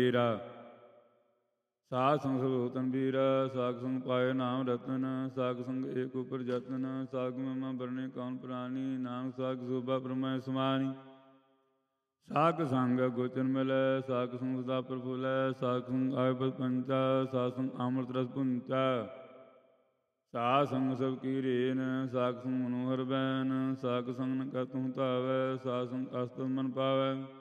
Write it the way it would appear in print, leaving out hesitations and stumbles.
ਵੀਰਾ ਸਾਧ ਸੰਗ ਸਰੋਤਨ ਵੀਰਾ ਸਾਗ ਸੰਗ ਪਾਏ ਨਾਮ ਰਤਨ ਸਾਗ ਸੰਗ ਏਕ ਉਪਰ ਜਤਨ ਸਾਗ ਮਮਾ ਬਰਨੇ ਕੌਣ ਪ੍ਰਾਣੀ ਨਾਮ ਸਾਗ ਸੋਭਾ ਬ੍ਰਹਮਾ ਸਮਾਨੀ ਸਾਗ ਸੰਗ ਗੋਚਨ ਮਿਲੈ ਸਾਗ ਸੰਗ ਸਦਾ ਪ੍ਰਫੁੱਲੈ ਸਾਗ ਸੰਗ ਆਇ ਪੰਚਾ ਸਾਗ ਸੰਗ ਅੰਮ੍ਰਿਤ ਰਸ ਪੁੰਚਾ ਸਾਗ ਸੰਗ ਸਭ ਕੀ ਰੇਨ ਸਾਗ ਸੰਗ ਮਨੋਹਰ ਬੈਨ ਸਾਗ ਸੰਗ ਨ ਕਰ ਤੂੰ ਧਾਵੈ ਸਾਗ ਸੰਗ ਅਸਤ ਮਨ ਪਾਵੈ